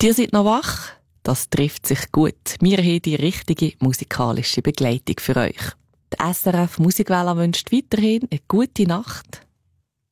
Ihr seid noch wach? Das trifft sich gut. Wir haben die richtige musikalische Begleitung für euch. Die SRF Musikwelle wünscht weiterhin eine gute Nacht.